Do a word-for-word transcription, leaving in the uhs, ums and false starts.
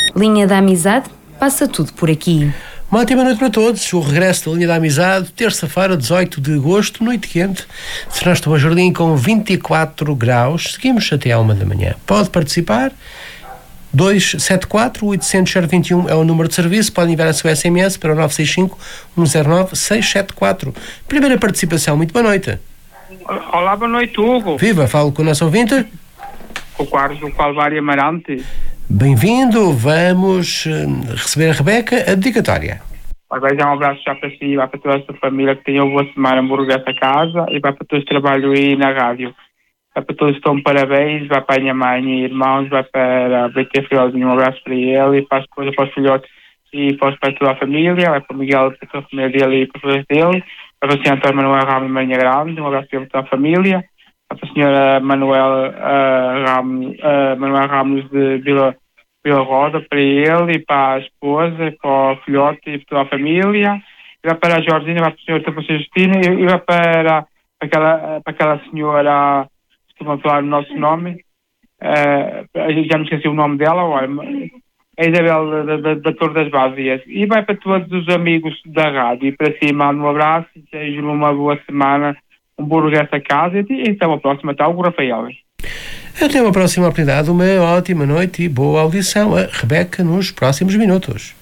Linha da Amizade, passa tudo por aqui. Uma ótima noite para todos. O regresso da Linha da Amizade, terça-feira, dezoito de agosto, noite quente. Fernando Jardim com vinte e quatro graus. Seguimos até à uma da manhã. Pode participar. dois sete quatro, oito zero zero, zero dois um é o número de serviço. Pode enviar a sua S M S para o nove seis cinco, um zero nove, seis sete quatro. Primeira participação. Muito boa noite. Olá, boa noite, Hugo. Viva, falo com o nosso ouvinte. O Carlos do Calvário Amarante. Bem-vindo. Vamos uh, receber a Rebeca, a dedicatória. Vai dar um abraço já para si e vai para toda a sua família que tenha uma boa semana hambúrguer essa casa e vai para todos que trabalham aí na rádio. Vai para todos que estão parabéns, vai para a minha mãe e irmãos, vai para a B T Filhozinho, um abraço para ele e para as coisas, para os filhotes e para, os, para toda a família, vai para o Miguel, para toda a família dele e para os filhos dele, vai para o senhor Antônio Manuel Ramos e Marinha Grande, um abraço para toda a família, vai para a senhora Manuel, uh, Ramos, uh, Manuel Ramos de Vila Vila Roda, para ele e para a esposa, para o filhote e para toda a família, e vai para a Jorginha, vai para o senhor Tapacia Justina e, e vai para, para, aquela, para aquela senhora, estou a falar o nosso nome, uh, já me esqueci o nome dela, olha, a Isabel da, da, da Torre das Vazias, e vai para todos os amigos da rádio, e para si mando um abraço, e desejo uma boa semana, um bom regresso a casa, e até uma próxima, tá, o Rafael. Até uma próxima oportunidade, uma ótima noite e boa audição. A Rebeca nos próximos minutos.